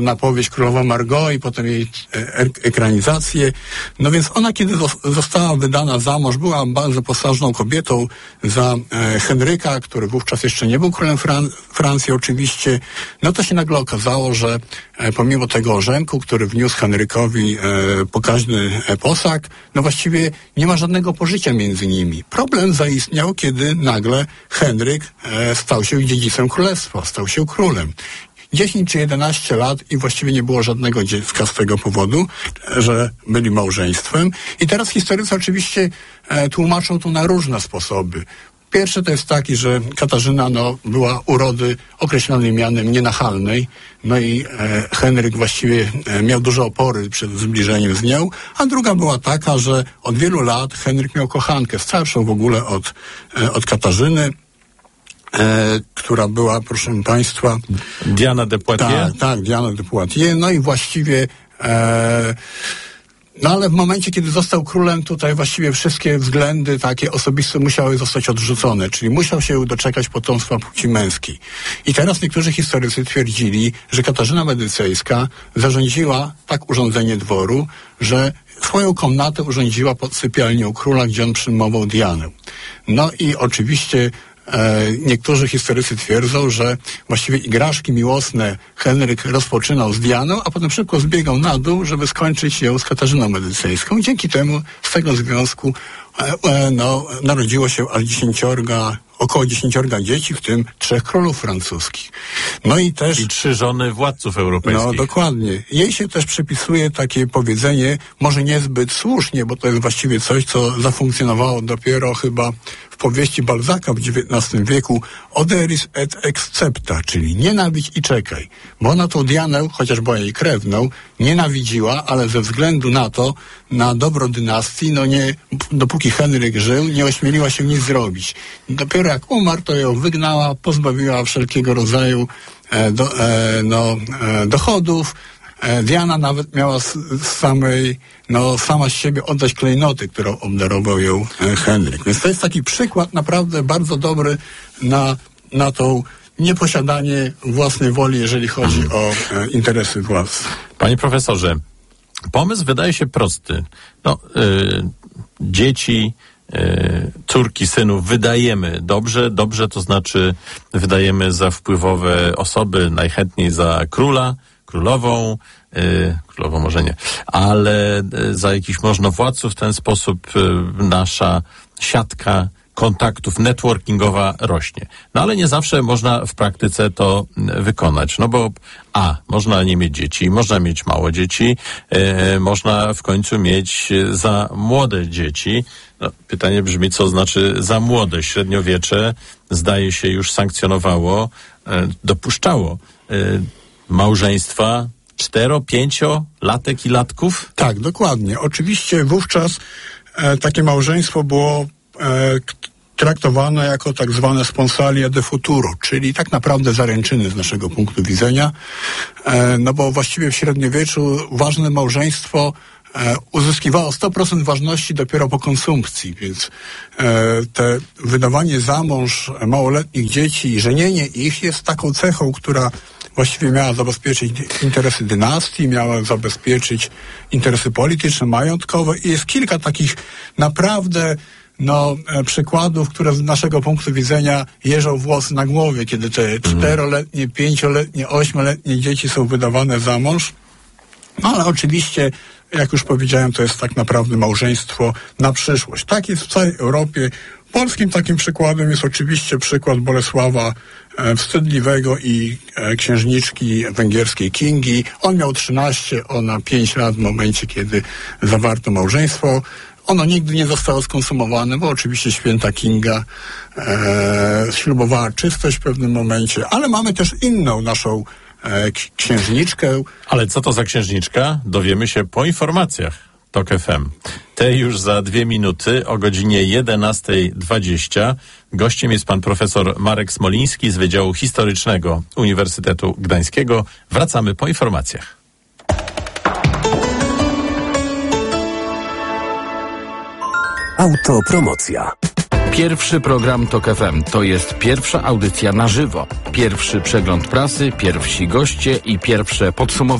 na powieść Królowa Margot i potem jej ekranizację. No więc ona, kiedy została wydana za mąż, była bardzo posażną kobietą za Henryka, który wówczas jeszcze nie był królem Francji oczywiście. No to się nagle okazało, że pomimo tego orzenku, który wniósł Henrykowi pokaźny posag, no właściwie nie ma żadnego pożycia między nimi. Problem zaistniał, kiedy nagle Henryk stał się dziedzicem królestwa, stał się królem. 10 czy 11 lat i właściwie nie było żadnego dziecka z tego powodu, że byli małżeństwem. I teraz historycy oczywiście tłumaczą to na różne sposoby. Pierwszy to jest taki, że Katarzyna była urody określonej mianem nienachalnej, no i Henryk właściwie miał duże opory przed zbliżeniem z nią, a druga była taka, że od wielu lat Henryk miał kochankę, starszą w ogóle od Katarzyny, która była, proszę państwa... Diana de Poitiers? Tak, Diana de Poitiers. No i właściwie... No ale w momencie, kiedy został królem, tutaj właściwie wszystkie względy takie osobiste musiały zostać odrzucone, czyli musiał się doczekać potomstwa płci męskiej. I teraz niektórzy historycy twierdzili, że Katarzyna Medycejska zarządziła tak urządzenie dworu, że swoją komnatę urządziła pod sypialnią króla, gdzie on przyjmował Dianę. No i oczywiście niektórzy historycy twierdzą, że właściwie igraszki miłosne Henryk rozpoczynał z Dianą, a potem szybko zbiegał na dół, żeby skończyć ją z Katarzyną Medycejską. I dzięki temu z tego związku narodziło się aż około 10 dzieci, w tym 3 królów francuskich. No i też... I 3 żony władców europejskich. No dokładnie. Jej się też przypisuje takie powiedzenie, może niezbyt słusznie, bo to jest właściwie coś, co zafunkcjonowało dopiero chyba w powieści Balzaca w XIX wieku, oderis et excepta, czyli nienawidź i czekaj. Bo ona tą Dianę, chociaż była jej krewną, nienawidziła, ale ze względu na to, na dobro dynastii, dopóki Henryk żył, nie ośmieliła się nic zrobić. Dopiero jak umarł, to ją wygnała, pozbawiła wszelkiego rodzaju dochodów. Diana nawet miała sama z siebie oddać klejnoty, którą obdarował ją Henryk. Więc to jest taki przykład naprawdę bardzo dobry na tą nieposiadanie własnej woli, jeżeli chodzi o interesy władz. Panie profesorze, pomysł wydaje się prosty. Dzieci, córki, synów wydajemy dobrze to znaczy wydajemy za wpływowe osoby, najchętniej za króla, królową może nie, ale za jakichś możnowładców w ten sposób nasza siatka kontaktów networkingowa rośnie. No ale nie zawsze można w praktyce to wykonać, bo można nie mieć dzieci, można mieć mało dzieci, można w końcu mieć za młode dzieci. Pytanie brzmi, co znaczy za młode? Średniowiecze, zdaje się, już sankcjonowało, dopuszczało małżeństwa 4-5 latek i latków? Tak, dokładnie. Oczywiście wówczas takie małżeństwo było traktowane jako tak zwane sponsalia de futuro, czyli tak naprawdę zaręczyny z naszego punktu widzenia, bo właściwie w średniowieczu ważne małżeństwo uzyskiwało 100% ważności dopiero po konsumpcji, więc te wydawanie za mąż małoletnich dzieci i żenienie ich jest taką cechą, która właściwie miała zabezpieczyć interesy dynastii, miała zabezpieczyć interesy polityczne, majątkowe i jest kilka takich naprawdę przykładów, które z naszego punktu widzenia jeżą włosy na głowie, kiedy te 4-letnie, 5-letnie, 8-letnie dzieci są wydawane za mąż. Ale oczywiście, jak już powiedziałem, to jest tak naprawdę małżeństwo na przyszłość. Tak jest w całej Europie. Polskim takim przykładem jest oczywiście przykład Bolesława Wstydliwego i księżniczki węgierskiej Kingi. On miał 13, ona 5 lat w momencie, kiedy zawarto małżeństwo. Ono nigdy nie zostało skonsumowane, bo oczywiście święta Kinga ślubowała czystość w pewnym momencie, ale mamy też inną naszą księżniczkę. Ale co to za księżniczka? Dowiemy się po informacjach TOK FM. Te już za 2 minuty o godzinie 11:20. Gościem jest pan profesor Marek Smoliński z Wydziału Historycznego Uniwersytetu Gdańskiego. Wracamy po informacjach. Autopromocja. Pierwszy program TOK FM to jest pierwsza audycja na żywo. Pierwszy przegląd prasy, pierwsi goście i pierwsze podsumowanie